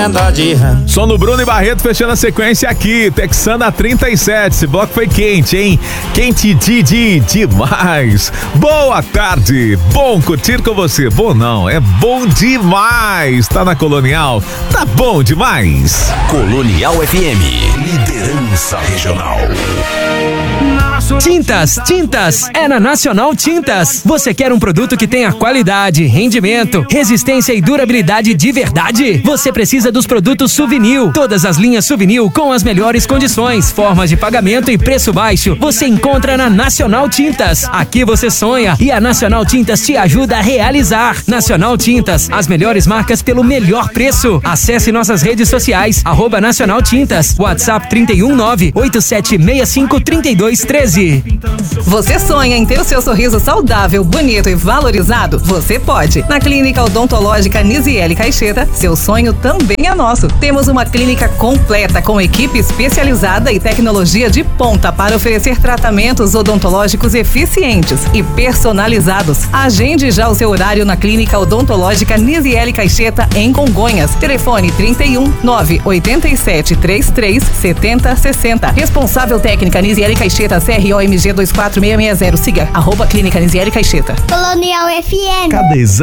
Som do Bruno e Barreto fechando a sequência aqui. Texana 37. Esse bloco foi quente, hein? Quente demais. Boa tarde. Bom curtir com você. Bom não, é bom demais. Tá na Colonial? Tá bom demais. Colonial FM. Liderança regional. Tintas é na Nacional Tintas. Você quer um produto que tenha qualidade, rendimento, resistência e durabilidade de verdade? Você precisa dos produtos Suvinil. Todas as linhas Suvinil com as melhores condições, formas de pagamento e preço baixo. Você encontra na Nacional Tintas. Aqui você sonha e a Nacional Tintas te ajuda a realizar. Nacional Tintas, as melhores marcas pelo melhor preço. Acesse nossas redes sociais, @Nacional Tintas, WhatsApp 319-8765-3213. Você sonha em ter o seu sorriso saudável, bonito e valorizado? Você pode. Na Clínica Odontológica Nisiele Caixeta, seu sonho também é nosso. Temos uma clínica completa com equipe especializada e tecnologia de ponta para oferecer tratamentos odontológicos eficientes e personalizados. Agende já o seu horário na Clínica Odontológica Nisiele Caixeta em Congonhas. Telefone 31 987 33 70 60. Responsável técnica Nisiele Caixeta, CROMG 24660. Siga @Clínica Nisiele Caixeta. Colonial FM. Cada